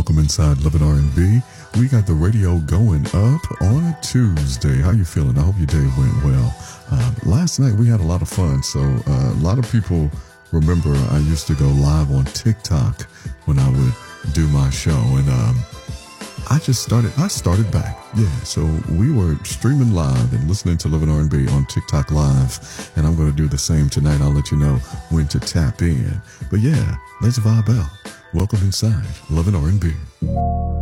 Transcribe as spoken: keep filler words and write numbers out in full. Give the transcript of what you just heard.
welcome inside Love and R and B. We got the radio going up on a Tuesday. How you feeling? I hope your day went well. Uh, last night we had a lot of fun. So uh, a lot of people remember I used to go live on TikTok when I would do my show, and um, I just started. I started back. Yeah. So we were streaming live and listening to Love and R and B on TikTok Live, and I'm going to do the same tonight. I'll let you know when to tap in. But yeah, let's vibe out. Welcome inside Love and R and B.